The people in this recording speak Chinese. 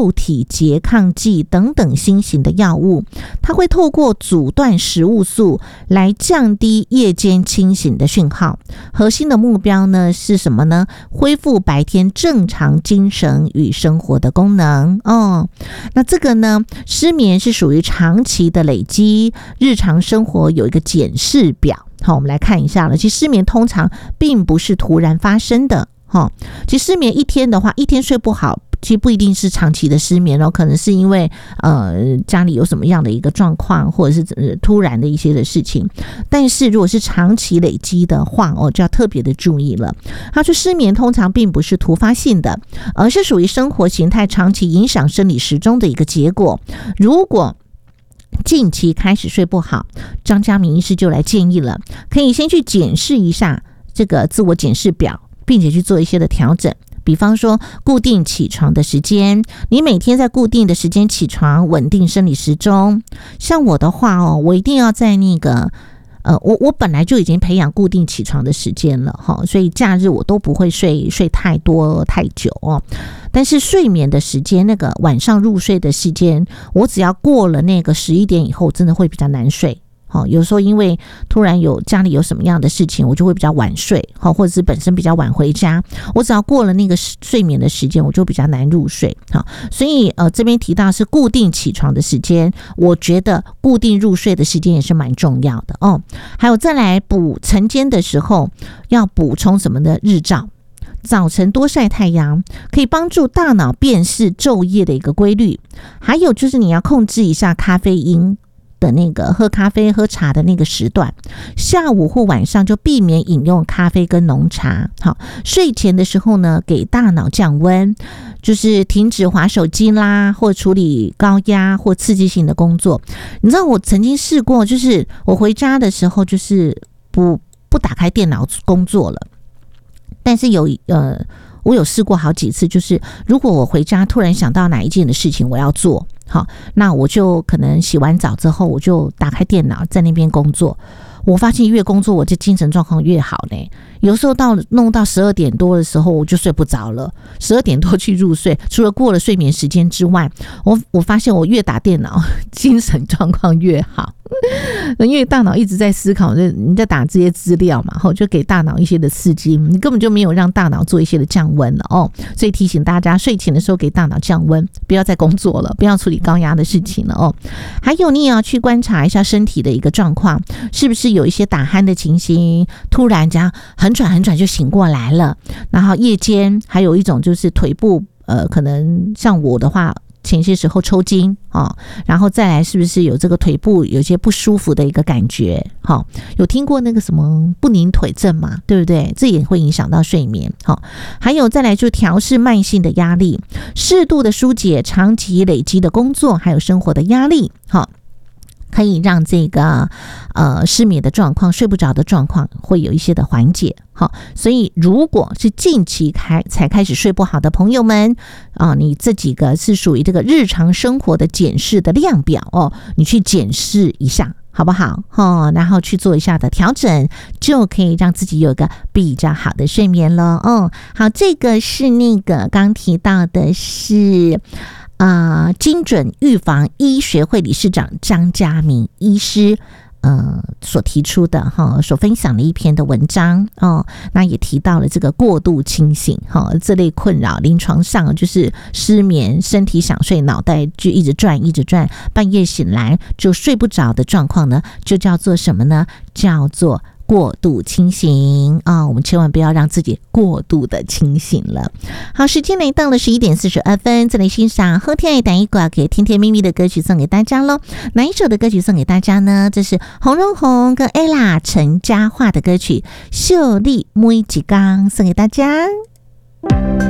受体拮抗剂等等新型的药物，它会透过阻断食物素来降低夜间清醒的讯号。核心的目标呢是什么呢？恢复白天正常精神与生活的功能那这个呢，失眠是属于长期的累积，日常生活有一个检视表。好，我们来看一下了。其实失眠通常并不是突然发生的。其实失眠一天的话，一天睡不好，其实不一定是长期的失眠可能是因为家里有什么样的一个状况，或者是突然的一些的事情。但是如果是长期累积的话就要特别的注意了。他说失眠通常并不是突发性的，而是属于生活形态长期影响生理时钟的一个结果。如果近期开始睡不好，张嘉明医师就来建议了，可以先去检视一下这个自我检视表，并且去做一些的调整。比方说固定起床的时间，你每天在固定的时间起床，稳定生理时钟。像我的话我一定要在那个我本来就已经培养固定起床的时间了所以假日我都不会睡太多太久但是睡眠的时间，那个晚上入睡的时间，我只要过了那个11点以后，真的会比较难睡。有时候因为突然家里有什么样的事情，我就会比较晚睡或者是本身比较晚回家，我只要过了那个睡眠的时间，我就比较难入睡所以这边提到是固定起床的时间，我觉得固定入睡的时间也是蛮重要的还有再来晨间的时候要补充什么呢？日照。早晨多晒太阳可以帮助大脑辨识昼夜的一个规律。还有就是你要控制一下咖啡因的那个喝咖啡喝茶的那个时段，下午或晚上就避免饮用咖啡跟浓茶。好，睡前的时候呢，给大脑降温，就是停止滑手机啦，或处理高压或刺激性的工作。你知道我曾经试过，就是我回家的时候就是不打开电脑工作了，但是我有试过好几次，就是如果我回家突然想到哪一件的事情我要做，好，那我就可能洗完澡之后我就打开电脑在那边工作。我发现越工作我这精神状况越好呢。有时候弄到12点多的时候我就睡不着了，12点多去入睡，除了过了睡眠时间之外，我发现我越打电脑精神状况越好。因为大脑一直在思考，你在打这些资料嘛，就给大脑一些的刺激，你根本就没有让大脑做一些的降温了所以提醒大家睡前的时候给大脑降温，不要再工作了，不要处理高压的事情了还有你也要去观察一下身体的一个状况，是不是有一些打鼾的情形，突然这样很喘就醒过来了。然后夜间还有一种就是腿部可能像我的话前些时候抽筋然后再来是不是有这个腿部有些不舒服的一个感觉有听过那个什么不宁腿症嘛，对不对？这也会影响到睡眠还有再来就调适慢性的压力，适度的疏解长期累积的工作还有生活的压力可以让这个失眠的状况睡不着的状况会有一些的缓解所以如果是近期才开始睡不好的朋友们你这几个是属于这个日常生活的检视的量表你去检视一下好不好然后去做一下的调整，就可以让自己有一个比较好的睡眠了好，这个是那个刚提到的是精准预防医学会理事长张嘉明医师所提出的所分享的一篇的文章那也提到了这个过度清醒这类困扰，临床上就是失眠，身体想睡，脑袋就一直转，半夜醒来就睡不着的状况呢，就叫做什么呢？叫做过度清醒我们千万不要让自己过度的清醒了。好，时间来到了11点42分，这里欣赏后天爱打一挂给甜甜蜜蜜的歌曲送给大家咯。哪一首的歌曲送给大家呢？这是洪荣宏跟 ella 陈嘉桦的歌曲《秀丽每一天》，送给大家。